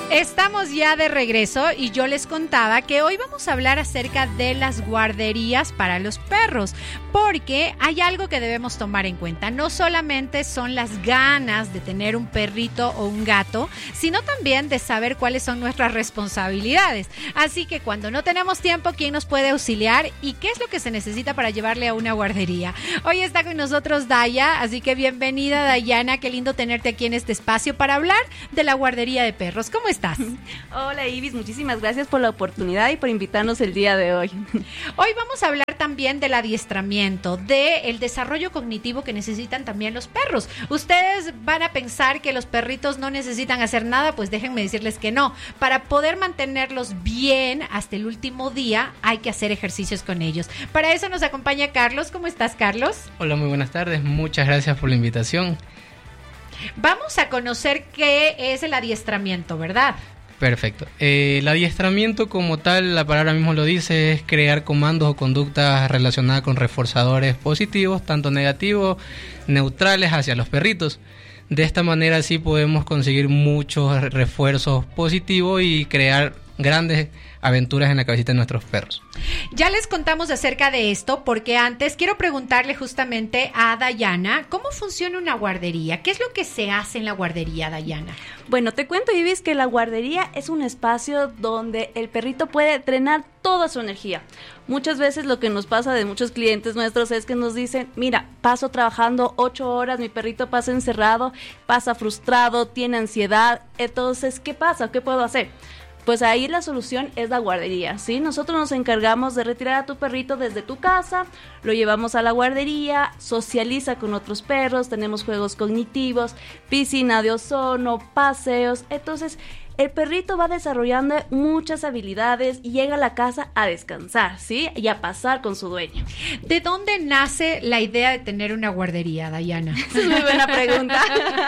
Estamos ya de regreso y yo les contaba que hoy vamos a hablar acerca de las guarderías para los perros, porque hay algo que debemos tomar en cuenta. No solamente son las ganas de tener un perrito o un gato, sino también de saber cuáles son nuestras responsabilidades. Así que cuando no tenemos tiempo, ¿quién nos puede auxiliar y qué es lo que se necesita para llevarle a una guardería? Hoy está con nosotros Daya, así que bienvenida Dayana, qué lindo tenerte aquí en este espacio para hablar de la guardería de perros. ¿Cómo estás? Hola Ibis, muchísimas gracias por la oportunidad y por invitarnos el día de hoy. Hoy vamos a hablar también del adiestramiento, del desarrollo cognitivo que necesitan también los perros. Ustedes van a pensar que los perritos no necesitan hacer nada, pues déjenme decirles que no. Para poder mantenerlos bien hasta el último día hay que hacer ejercicios con ellos. Para eso nos acompaña Carlos. ¿Cómo estás, Carlos? Hola, muy buenas tardes. Muchas gracias por la invitación. Vamos a conocer qué es el adiestramiento, ¿verdad? Perfecto. El adiestramiento como tal, la palabra mismo lo dice, es crear comandos o conductas relacionadas con reforzadores positivos, tanto negativos, neutrales hacia los perritos. De esta manera sí podemos conseguir muchos refuerzos positivos y crear grandes aventuras en la cabecita de nuestros perros. Ya les contamos acerca de esto, porque antes quiero preguntarle justamente a Dayana, ¿cómo funciona una guardería? ¿Qué es lo que se hace en la guardería, Dayana? Bueno, te cuento, Ibis, que la guardería es un espacio donde el perrito puede drenar toda su energía. Muchas veces lo que nos pasa de muchos clientes nuestros es que nos dicen, mira, paso trabajando 8 horas, mi perrito pasa encerrado, pasa frustrado, tiene ansiedad, entonces, ¿qué pasa? ¿Qué puedo hacer? Pues ahí la solución es la guardería, ¿sí? Nosotros nos encargamos de retirar a tu perrito desde tu casa, lo llevamos a la guardería, socializa con otros perros, tenemos juegos cognitivos, piscina de ozono, paseos, entonces el perrito va desarrollando muchas habilidades y llega a la casa a descansar, ¿sí? Y a pasar con su dueño. ¿De dónde nace la idea de tener una guardería, Dayana? Esa es muy buena pregunta.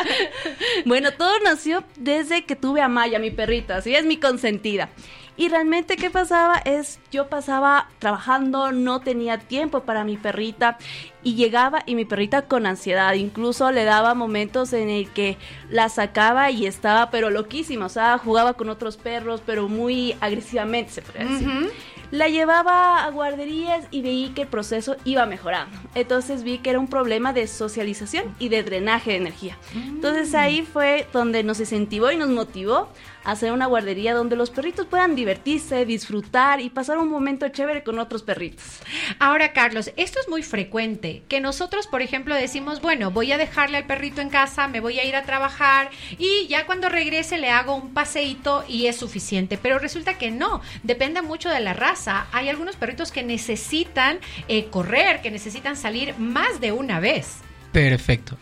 Bueno, todo nació desde que tuve a Maya, mi perrita, ¿sí? Es mi consentida. Y realmente, ¿qué pasaba? Yo pasaba trabajando, no tenía tiempo para mi perrita y llegaba y mi perrita con ansiedad, incluso le daba momentos en el que la sacaba y estaba pero loquísima, o sea, jugaba con otros perros, pero muy agresivamente, se podría decir. Uh-huh. La llevaba a guarderías y vi que el proceso iba mejorando. Entonces vi que era un problema de socialización y de drenaje de energía. Entonces ahí fue donde nos incentivó y nos motivó a hacer una guardería donde los perritos puedan divertirse, disfrutar y pasar un momento chévere con otros perritos. Ahora, Carlos, esto es muy frecuente, que nosotros, por ejemplo, decimos, bueno, voy a dejarle al perrito en casa, me voy a ir a trabajar y ya cuando regrese le hago un paseíto y es suficiente. Pero resulta que no, depende mucho de la raza. Hay algunos perritos que necesitan correr, que necesitan salir más de una vez. Perfecto.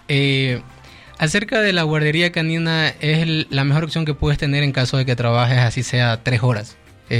Acerca de la guardería canina, es la mejor opción que puedes tener en caso de que trabajes así sea 3 horas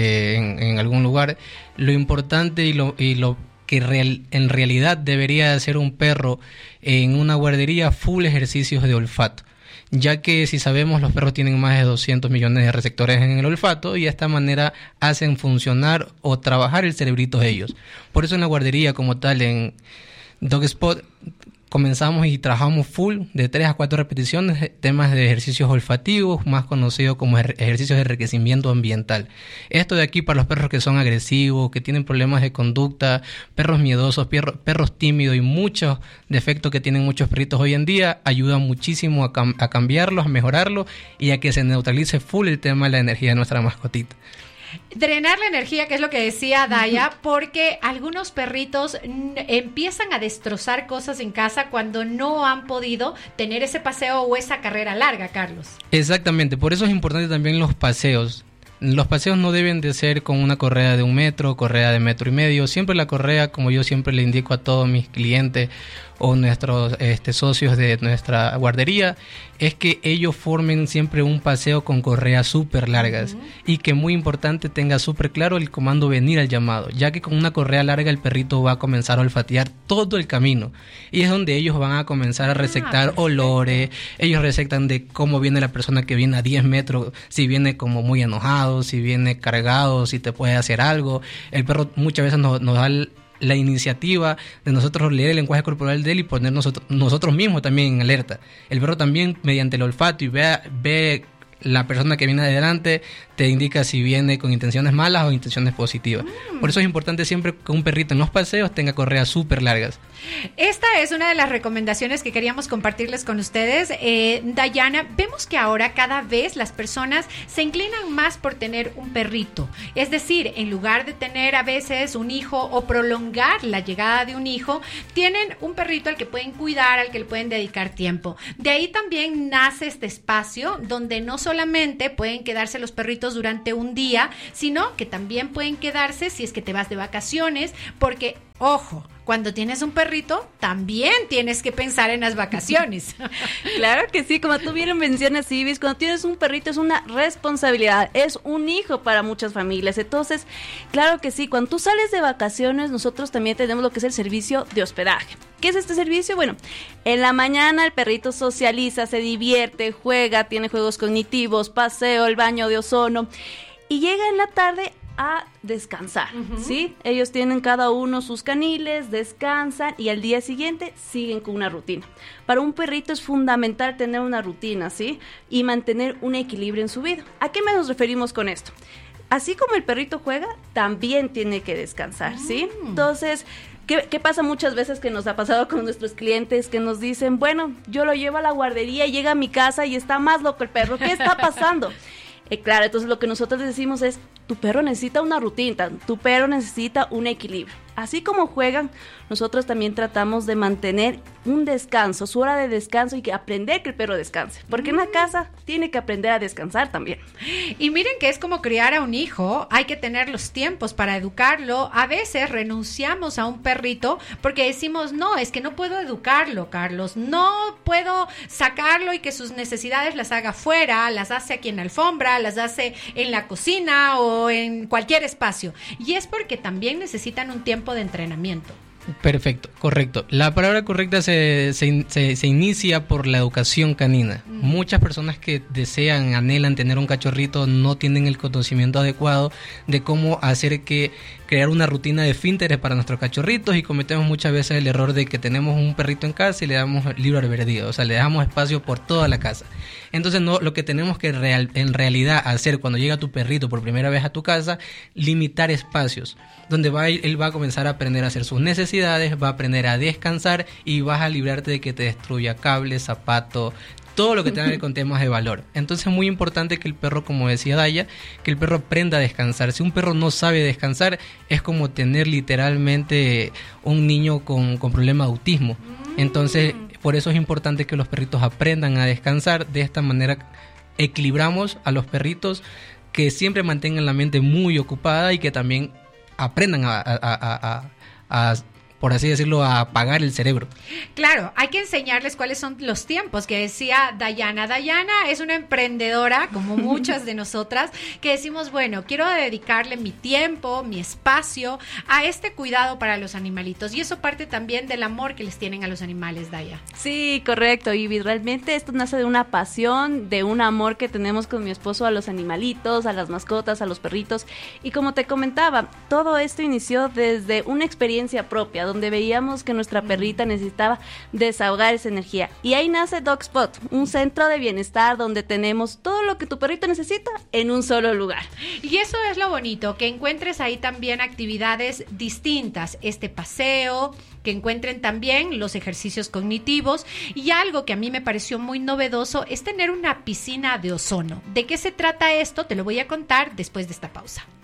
en algún lugar. Lo importante y lo que en realidad debería hacer un perro en una guardería, full ejercicios de olfato. Ya que si sabemos los perros tienen más de 200 millones de receptores en el olfato y de esta manera hacen funcionar o trabajar el cerebrito de ellos. Por eso en la guardería como tal, en Dog Spot, comenzamos y trabajamos full de 3 a 4 repeticiones, temas de ejercicios olfativos, más conocidos como ejercicios de enriquecimiento ambiental. Esto de aquí para los perros que son agresivos, que tienen problemas de conducta, perros miedosos, perros tímidos y muchos defectos que tienen muchos perritos hoy en día, ayuda muchísimo a cambiarlos, a mejorarlos y a que se neutralice full el tema de la energía de nuestra mascotita. Drenar la energía, que es lo que decía Daya, porque algunos perritos empiezan a destrozar cosas en casa cuando no han podido tener ese paseo o esa carrera larga, Carlos. Exactamente, por eso es importante también los paseos. Los paseos no deben de ser con una correa de 1 metro, correa de 1,5 metros. Siempre la correa, como yo siempre le indico a todos mis clientes o nuestros socios de nuestra guardería, es que ellos formen siempre un paseo con correas súper largas. Uh-huh. Y que muy importante tenga súper claro el comando venir al llamado, ya que con una correa larga el perrito va a comenzar a olfatear todo el camino. Y es donde ellos van a comenzar a receptar olores, ellos receptan de cómo viene la persona que viene a 10 metros, si viene como muy enojado, si viene cargado, si te puede hacer algo. El perro muchas veces nos da la iniciativa de nosotros leer el lenguaje corporal de él y poner nosotros mismos también en alerta. El perro también, mediante el olfato y ve la persona que viene adelante te indica si viene con intenciones malas o intenciones positivas. Por eso es importante siempre que un perrito en los paseos tenga correas súper largas. Esta es una de las recomendaciones que queríamos compartirles con ustedes. Dayana, vemos que ahora cada vez las personas se inclinan más por tener un perrito. Es decir, en lugar de tener a veces un hijo o prolongar la llegada de un hijo, tienen un perrito al que pueden cuidar, al que le pueden dedicar tiempo. De ahí también nace este espacio donde no solamente pueden quedarse los perritos durante un día, sino que también pueden quedarse si es que te vas de vacaciones, porque, ojo, cuando tienes un perrito, también tienes que pensar en las vacaciones. Claro que sí, como tú bien mencionas, Ibis, cuando tienes un perrito es una responsabilidad, es un hijo para muchas familias. Entonces, claro que sí, cuando tú sales de vacaciones, nosotros también tenemos lo que es el servicio de hospedaje. ¿Qué es este servicio? Bueno, en la mañana el perrito socializa, se divierte, juega, tiene juegos cognitivos, paseo, el baño de ozono, y llega en la tarde a descansar, ¿sí? Ellos tienen cada uno sus caniles, descansan y al día siguiente siguen con una rutina. Para un perrito es fundamental tener una rutina, ¿sí? Y mantener un equilibrio en su vida. ¿A qué nos referimos con esto? Así como el perrito juega, también tiene que descansar, ¿sí? Entonces, ¿qué pasa muchas veces que nos ha pasado con nuestros clientes que nos dicen, bueno, yo lo llevo a la guardería, llega a mi casa y está más loco el perro, ¿qué está pasando? Claro, entonces lo que nosotros decimos es, tu perro necesita una rutina, tu perro necesita un equilibrio. Así como juegan, nosotros también tratamos de mantener un descanso, su hora de descanso y que aprender que el perro descanse. Porque en la casa tiene que aprender a descansar también. Y miren que es como criar a un hijo, hay que tener los tiempos para educarlo. A veces renunciamos a un perrito porque decimos, no, es que no puedo educarlo, Carlos, no puedo sacarlo y que sus necesidades las haga fuera, las hace aquí en la alfombra, las hace en la cocina o en cualquier espacio. Y es porque también necesitan un tiempo de entrenamiento. Perfecto, correcto. La palabra correcta se inicia por la educación canina. Muchas personas que desean, anhelan tener un cachorrito no tienen el conocimiento adecuado de cómo hacer crear una rutina de esfínteres para nuestros cachorritos, y cometemos muchas veces el error de que tenemos un perrito en casa y le damos libre albedrío, o sea, le damos espacio por toda la casa. Entonces, no, lo que tenemos que en realidad hacer cuando llega tu perrito por primera vez a tu casa, limitar espacios, donde él va a comenzar a aprender a hacer sus necesidades, va a aprender a descansar y vas a librarte de que te destruya cables, zapatos, todo lo que tenga que ver con temas de valor. Entonces es muy importante que el perro, como decía Daya, que el perro aprenda a descansar. Si un perro no sabe descansar, es como tener literalmente un niño con problema de autismo. Entonces, por eso es importante que los perritos aprendan a descansar. De esta manera equilibramos a los perritos, que siempre mantengan la mente muy ocupada y que también aprendan a por así decirlo, a apagar el cerebro. Claro, hay que enseñarles cuáles son los tiempos que decía Dayana. Dayana es una emprendedora, como muchas de nosotras, que decimos, bueno, quiero dedicarle mi tiempo, mi espacio a este cuidado para los animalitos. Y eso parte también del amor que les tienen a los animales, Daya. Sí, correcto, Ivy. Realmente esto nace de una pasión, de un amor que tenemos con mi esposo a los animalitos, a las mascotas, a los perritos. Y como te comentaba, todo esto inició desde una experiencia propia, donde veíamos que nuestra perrita necesitaba desahogar esa energía. Y ahí nace Dog Spot, un centro de bienestar donde tenemos todo lo que tu perrito necesita en un solo lugar. Y eso es lo bonito, que encuentres ahí también actividades distintas, este paseo, que encuentren también los ejercicios cognitivos, y algo que a mí me pareció muy novedoso es tener una piscina de ozono. ¿De qué se trata esto? Te lo voy a contar después de esta pausa.